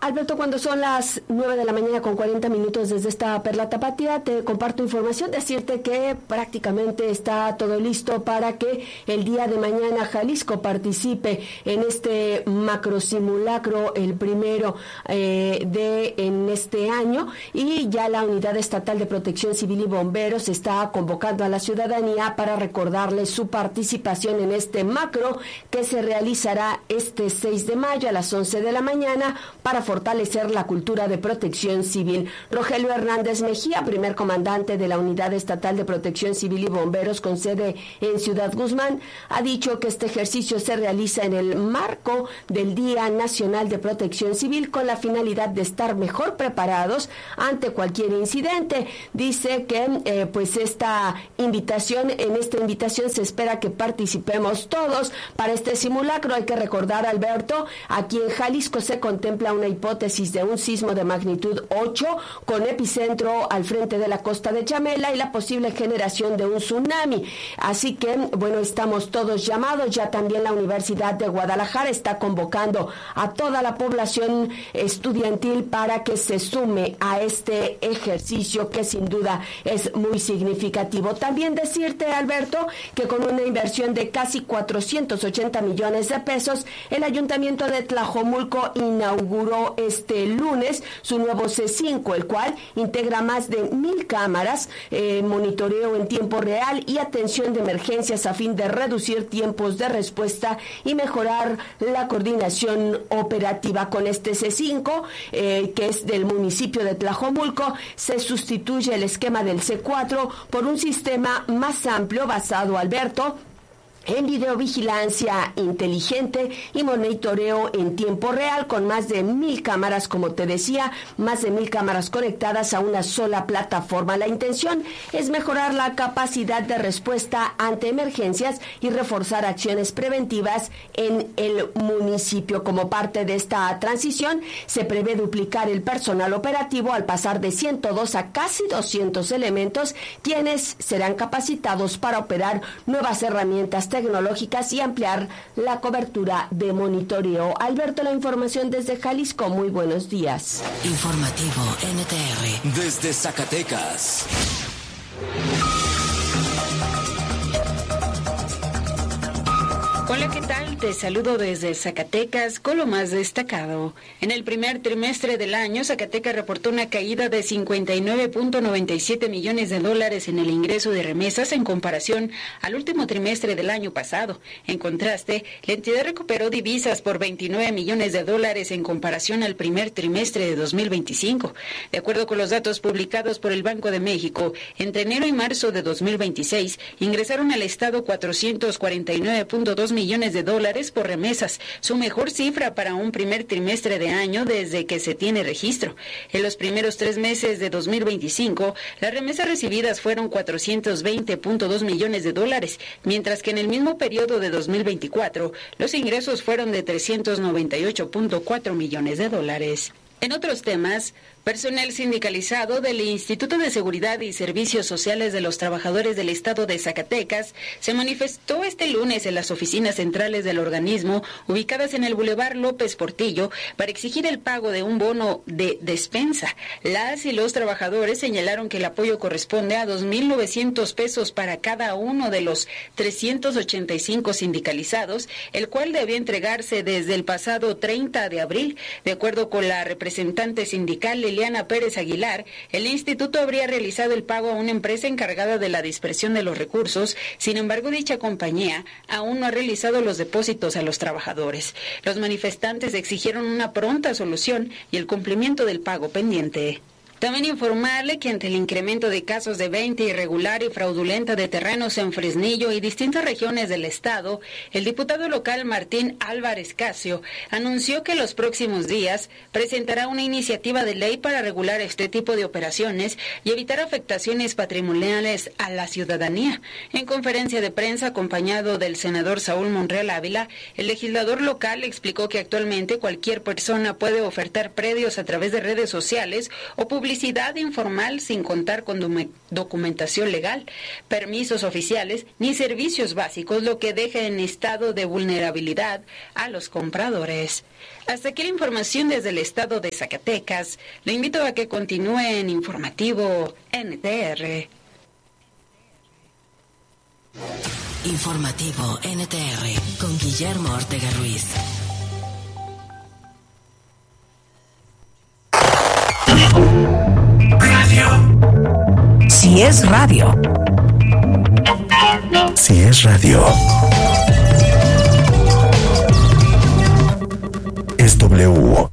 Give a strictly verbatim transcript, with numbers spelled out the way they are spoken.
Alberto, cuando son las nueve de la mañana con cuarenta minutos desde esta Perla Tapatía, te comparto información, decirte que prácticamente está todo listo para que el día de mañana Jalisco participe en este macro simulacro, el primero eh, de en este año, y ya la Unidad Estatal de Protección Civil y Bomberos está convocando a la ciudadanía para recordarles su participación en este macro que se realizará este seis de mayo a las once de la mañana para fortalecer la cultura de protección civil. Rogelio Hernández Mejía, primer comandante de la Unidad Estatal de Protección Civil y Bomberos con sede en Ciudad Guzmán, ha dicho que este ejercicio se realiza en el marco del Día Nacional de Protección Civil con la finalidad de estar mejor preparados ante cualquier incidente. Dice que eh, pues esta invitación, en esta invitación se espera que participemos todos para este simulacro. Hay que recordar, Alberto, aquí en Jalisco se contempla una hipótesis de un sismo de magnitud ocho con epicentro al frente de la costa de Chamela y la posible generación de un tsunami. Así que, bueno, estamos todos llamados. Ya también la Universidad de Guadalajara está convocando a toda la población estudiantil para que se sume a este ejercicio que sin duda es muy significativo. También decirte, Alberto, que con una inversión de casi cuatrocientos ochenta millones de pesos, el Ayuntamiento de Tlajomulco inauguró este lunes su nuevo C cinco, el cual integra más de mil cámaras, eh, monitoreo en tiempo real y atención de emergencias a fin de reducir tiempos de respuesta y mejorar la coordinación operativa. Con este C cinco, eh, que es del municipio de Tlajomulco, se sustituye el esquema del C cuatro por un sistema más amplio basado, Alberto, en videovigilancia inteligente y monitoreo en tiempo real, con más de mil cámaras, como te decía, más de mil cámaras conectadas a una sola plataforma. La intención es mejorar la capacidad de respuesta ante emergencias y reforzar acciones preventivas en el municipio. Como parte de esta transición, se prevé duplicar el personal operativo al pasar de ciento dos a casi doscientos elementos, quienes serán capacitados para operar nuevas herramientas tecnológicas y ampliar la cobertura de monitoreo. Alberto, la información desde Jalisco. Muy buenos días. Informativo N T R. Desde Zacatecas. Hola, ¿qué tal? Te saludo desde Zacatecas con lo más destacado. En el primer trimestre del año, Zacatecas reportó una caída de cincuenta y nueve punto noventa y siete millones de dólares en el ingreso de remesas en comparación al último trimestre del año pasado. En contraste, la entidad recuperó divisas por veintinueve millones de dólares en comparación al primer trimestre de dos mil veinticinco. De acuerdo con los datos publicados por el Banco de México, entre enero y marzo de dos mil veintiséis ingresaron al Estado cuatrocientos cuarenta y nueve punto dos millones de dólares por remesas, su mejor cifra para un primer trimestre de año desde que se tiene registro. En los primeros tres meses de dos mil veinticinco, las remesas recibidas fueron cuatrocientos veinte punto dos millones de dólares, mientras que en el mismo periodo de dos mil veinticuatro, los ingresos fueron de trescientos noventa y ocho punto cuatro millones de dólares. En otros temas, personal sindicalizado del Instituto de Seguridad y Servicios Sociales de los Trabajadores del Estado de Zacatecas se manifestó este lunes en las oficinas centrales del organismo ubicadas en el Boulevard López Portillo para exigir el pago de un bono de despensa. Las y los trabajadores señalaron que el apoyo corresponde a dos mil novecientos pesos para cada uno de los trescientos ochenta y cinco sindicalizados, el cual debía entregarse desde el pasado treinta de abril. De acuerdo con la representante sindical Liliana Pérez Aguilar, el instituto habría realizado el pago a una empresa encargada de la dispersión de los recursos. Sin embargo, dicha compañía aún no ha realizado los depósitos a los trabajadores. Los manifestantes exigieron una pronta solución y el cumplimiento del pago pendiente. También informarle que ante el incremento de casos de venta irregular y fraudulenta de terrenos en Fresnillo y distintas regiones del estado, el diputado local Martín Álvarez Casio anunció que en los próximos días presentará una iniciativa de ley para regular este tipo de operaciones y evitar afectaciones patrimoniales a la ciudadanía. En conferencia de prensa acompañado del senador Saúl Monreal Ávila, el legislador local explicó que actualmente cualquier persona puede ofertar predios a través de redes sociales o publicar publicidad informal sin contar con documentación legal, permisos oficiales ni servicios básicos, lo que deja en estado de vulnerabilidad a los compradores. Hasta aquí la información desde el estado de Zacatecas. Le invito a que continúe en Informativo N T R. Informativo N T R con Guillermo Ortega Ruiz. Radio. Si es radio. Si es radio. Es W.